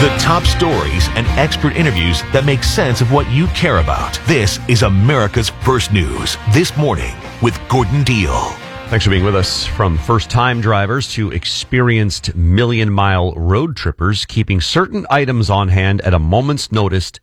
The top stories and expert interviews that make sense of what you care about. This is America's First News This Morning with Gordon Deal. Thanks for being with us. From first-time drivers to experienced million-mile road trippers, keeping certain items on hand at a moment's notice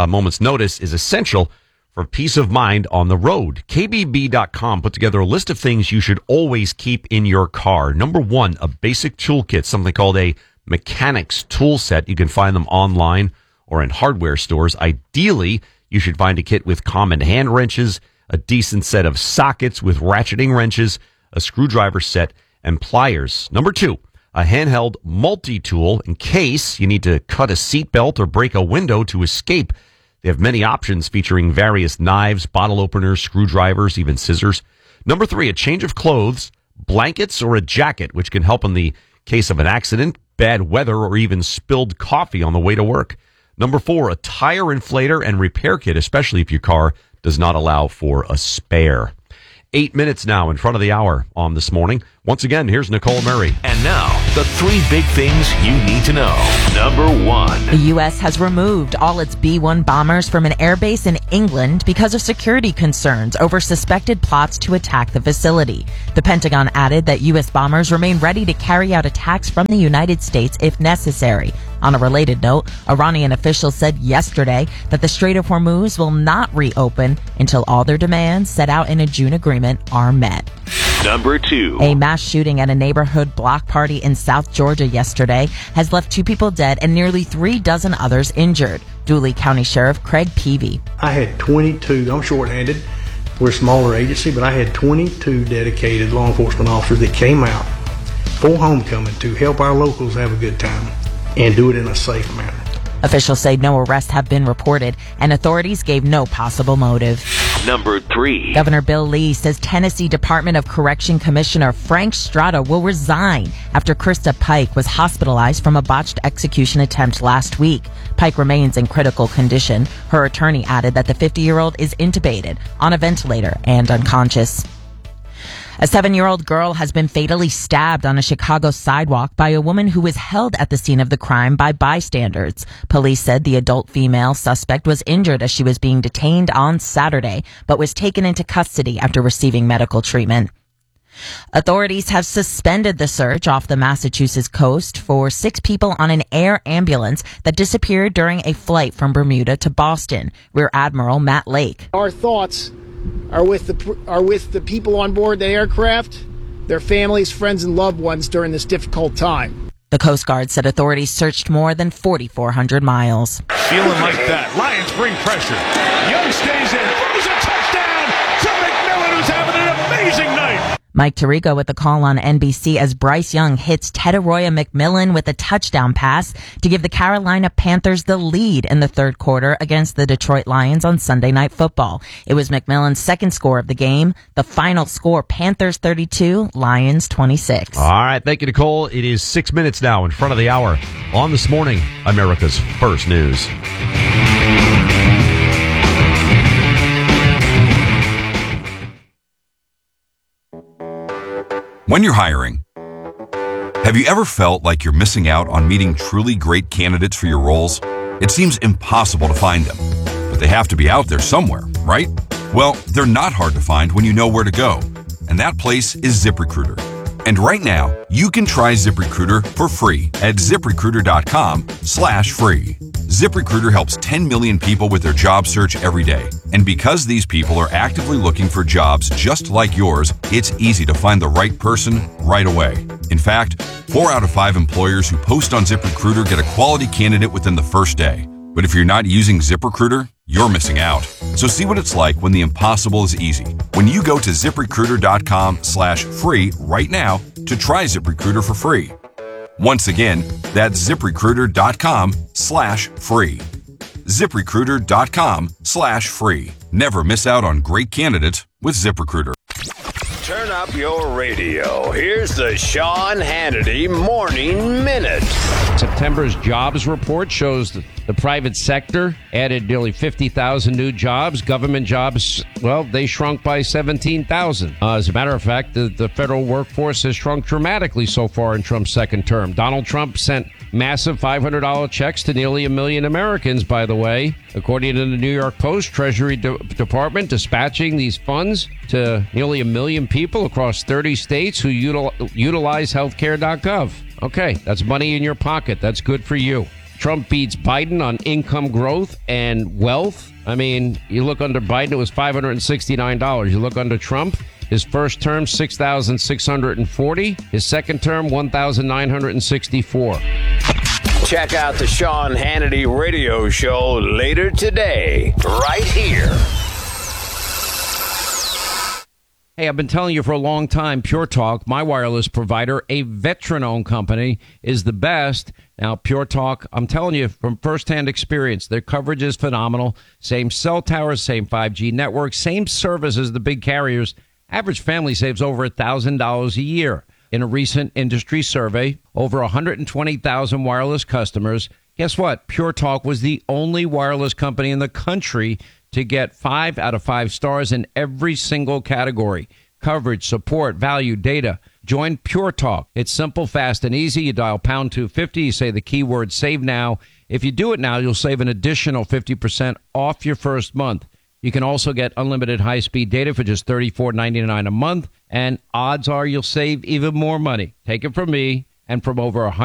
is essential for peace of mind on the road. KBB.com put together a list of things you should always keep in your car. Number one, a basic toolkit, something called a mechanics tool set. You can find them online or in hardware stores. Ideally, you should find a kit with common hand wrenches, a decent set of sockets with ratcheting wrenches, a screwdriver set, and pliers. Number two, a handheld multi-tool in case you need to cut a seatbelt or break a window to escape. They have many options featuring various knives, bottle openers, screwdrivers, even scissors. Number three, a change of clothes, blankets, or a jacket, which can help in the case of an accident, bad weather, or even spilled coffee on the way to work. Number four, a tire inflator and repair kit, especially if your car does not allow for a spare. 8 minutes now in front of the hour on This Morning. Once again, here's Nicole Murray. And now, the three big things you need to know. Number one. The U.S. has removed all its B-1 bombers from an airbase in England because of security concerns over suspected plots to attack the facility. The Pentagon added that U.S. bombers remain ready to carry out attacks from the United States if necessary. On a related note, Iranian officials said yesterday that the Strait of Hormuz will not reopen until all their demands set out in a June agreement are met. Number two. A mass shooting at a neighborhood block party in South Georgia yesterday has left 2 people dead and nearly 3 dozen others injured. Dooley County Sheriff Craig Peavy. I had 22, I'm shorthanded, we're a smaller agency, but I had 22 dedicated law enforcement officers that came out for homecoming to help our locals have a good time and do it in a safe manner. Officials say no arrests have been reported, and authorities gave no possible motive. Number three. Governor Bill Lee says Tennessee Department of Correction Commissioner Frank Strada will resign after Krista Pike was hospitalized from a botched execution attempt last week. Pike remains in critical condition. Her attorney added that the 50-year-old is intubated, on a ventilator, and unconscious. A 7-year-old girl has been fatally stabbed on a Chicago sidewalk by a woman who was held at the scene of the crime by bystanders. Police said the adult female suspect was injured as she was being detained on Saturday, but was taken into custody after receiving medical treatment. Authorities have suspended the search off the Massachusetts coast for 6 people on an air ambulance that disappeared during a flight from Bermuda to Boston. Rear Admiral Matt Lake. Our thoughts are with the people on board the aircraft, their families, friends, and loved ones during this difficult time. The Coast Guard said authorities searched more than 4,400 miles. Feeling like that. Lions bring pressure. Young stays in. Throws a touchdown to McMillan, who's having an amazing night. Mike Tirico with the call on NBC as Bryce Young hits Tedoroya McMillan with a touchdown pass to give the Carolina Panthers the lead in the third quarter against the Detroit Lions on Sunday Night Football. It was McMillan's second score of the game. The final score, Panthers 32, Lions 26. All right, thank you, Nicole. It is 6 minutes now in front of the hour on This Morning, America's First News. When you're hiring, have you ever felt like you're missing out on meeting truly great candidates for your roles? It seems impossible to find them, but they have to be out there somewhere, right? Well, they're not hard to find when you know where to go, and that place is ZipRecruiter. And right now, you can try ZipRecruiter for free at ZipRecruiter.com/free. ZipRecruiter helps 10 million people with their job search every day. And because these people are actively looking for jobs just like yours, it's easy to find the right person right away. In fact, 4 out of 5 employers who post on ZipRecruiter get a quality candidate within the first day. But if you're not using ZipRecruiter, you're missing out. So see what it's like when the impossible is easy. When you go to ZipRecruiter.com/free right now to try ZipRecruiter for free. Once again, that's ZipRecruiter.com/free. ZipRecruiter.com/free. Never miss out on great candidates with ZipRecruiter. Turn up your radio. Here's the Sean Hannity Morning Minute. September's jobs report shows that the private sector added nearly 50,000 new jobs. Government jobs, well, they shrunk by 17,000. As a matter of fact, the federal workforce has shrunk dramatically so far in Trump's second term. Donald Trump sent massive $500 checks to nearly 1 million Americans, by the way. According to the New York Post, Treasury Department dispatching these funds to nearly 1 million people across 30 states who utilize healthcare.gov. Okay, that's money in your pocket. That's good for you. Trump beats Biden on income growth and wealth. I mean, you look under Biden, it was $569. You look under Trump, his first term, $6,640. His second term, $1,964. Check out the Sean Hannity radio show later today, right here. Hey, I've been telling you for a long time, Pure Talk, my wireless provider, a veteran-owned company, is the best. Now, Pure Talk, I'm telling you from firsthand experience, their coverage is phenomenal. Same cell towers, same 5G network, same service as the big carriers. Average family saves over $1,000 a year. In a recent industry survey, over 120,000 wireless customers. Guess what? Pure Talk was the only wireless company in the country to get 5 out of 5 stars in every single category. Coverage, support, value, data. Join Pure Talk. It's simple, fast, and easy. You dial pound 250. You say the keyword save now. If you do it now, you'll save an additional 50% off your first month. You can also get unlimited high-speed data for just $34.99 a month. And odds are you'll save even more money. Take it from me and from over 100